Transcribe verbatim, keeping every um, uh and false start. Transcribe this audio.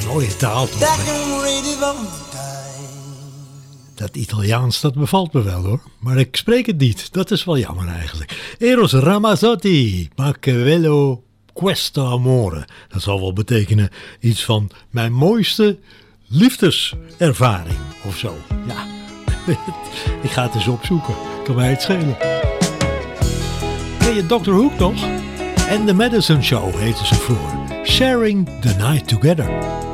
mooie taal toch? Dat Italiaans, dat bevalt me wel hoor. Maar ik spreek het niet. Dat is wel jammer eigenlijk. Eros Ramazzotti, ma che bello questo amore. Dat zal wel betekenen iets van mijn mooiste liefdeservaring of zo. Ja, ik ga het eens opzoeken. Kan mij het schelen. Ken je doctor Hook nog? En The Madison Show heette ze vroeger. Sharing the Night Together.